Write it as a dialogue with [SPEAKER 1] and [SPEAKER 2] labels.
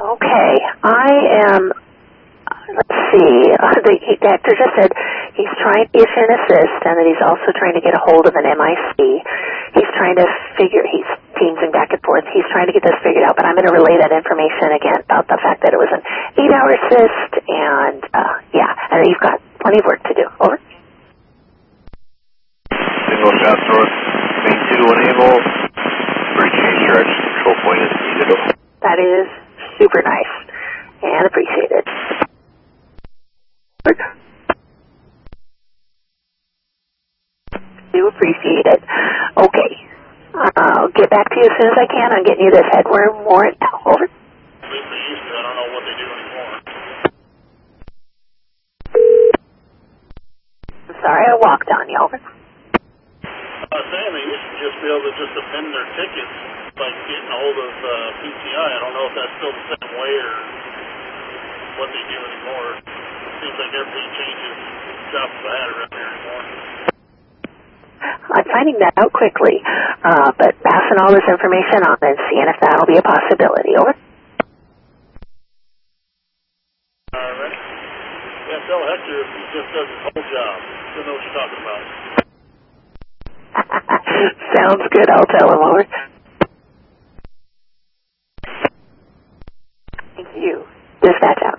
[SPEAKER 1] Okay, I am, let's see, the actor just said he's trying to issue an assist and that he's also trying to get a hold of an MIC. He's trying to he's teamsing back and forth. He's trying to get this figured out, but I'm going to relay that information again about the fact that it was an 8-hour assist and, and he's got plenty of work to do. Over.
[SPEAKER 2] Single shot north, main 2 enable, bridge change direction, control point is needed.
[SPEAKER 1] That is super nice and appreciated. Do appreciate it. Okay. I'll get back to you as soon as I can on getting you this headworm warrant now. Over.
[SPEAKER 3] At least they used to. I don't know what they do anymore.
[SPEAKER 1] I'm sorry I walked on you. Over.
[SPEAKER 3] Saying they used to just be able to just amend their tickets, like getting a hold of PCI. I don't know if that's still the same way or what they do anymore. Seems like everybody changes drops the hat around here anymore.
[SPEAKER 1] I'm finding that out quickly, but passing all this information on and seeing if that'll be a possibility. Over.
[SPEAKER 3] All right. Yeah, tell Hector if he just does his whole job. He'll know what you're talking about.
[SPEAKER 1] Sounds good. I'll tell him. Over. Thank you. Dispatch out.